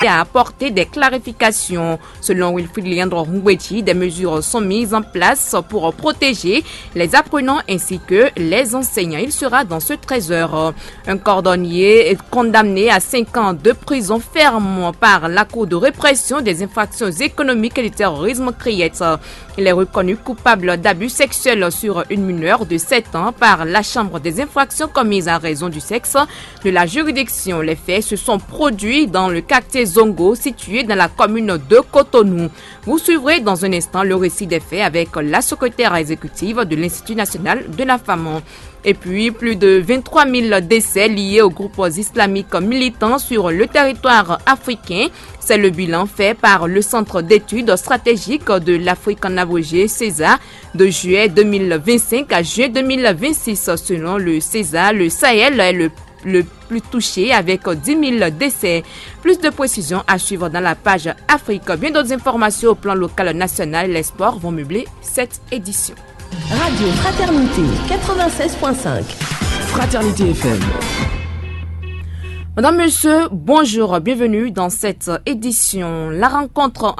à apporter des clarifications. Selon Wilfried Leandro Ngwechi, des mesures sont mises en place pour protéger les apprenants ainsi que les enseignants. Il sera dans ce 13h. Un cordonnier est condamné à 5 ans de prison ferme par la Cour de répression des infractions économiques et du terrorisme Criette. Il est reconnu coupable d'abus sexuels sur une mineure de 7 ans par la Chambre des infractions commises à raison du sexe de la juridiction. Les faits se sont produits dans le quartier Zongo, situé dans la commune de Cotonou. Vous suivrez dans un instant le récit des faits avec la secrétaire exécutive de l'Institut national de la femme. Et puis, plus de 23 000 décès liés aux groupes islamiques militants sur le territoire africain. C'est le bilan fait par le Centre d'études stratégiques de l'Afrique en abrégé CESA de juillet 2025 à juin 2026. Selon le CESA, le Sahel est le plus touché avec 10 000 décès. Plus de précisions à suivre dans la page Afrique. Bien d'autres informations au plan local, national et les sports vont meubler cette édition. Radio Fraternité 96.5. Fraternité FM. Madame, monsieur, bonjour, bienvenue dans cette édition. La rencontre